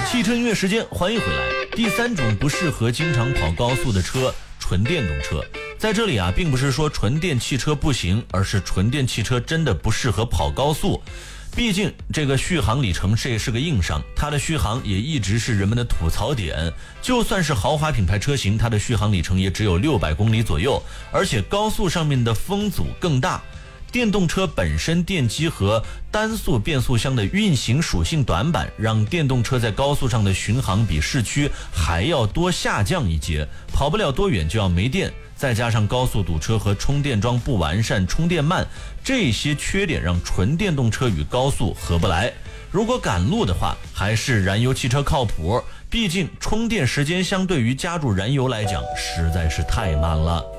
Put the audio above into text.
汽车音乐时间，欢迎回来。第三种不适合经常跑高速的车，纯电动车。在这里啊，并不是说纯电汽车不行，而是纯电汽车真的不适合跑高速。毕竟这个续航里程这是个硬伤，它的续航也一直是人们的吐槽点。就算是豪华品牌车型，它的续航里程也只有600公里左右，而且高速上面的风阻更大。电动车本身电机和单速变速箱的运行属性短板，让电动车在高速上的巡航比市区还要多下降一截，跑不了多远就要没电。再加上高速堵车和充电桩不完善、充电慢，这些缺点让纯电动车与高速合不来。如果赶路的话，还是燃油汽车靠谱，毕竟充电时间相对于加入燃油来讲实在是太慢了。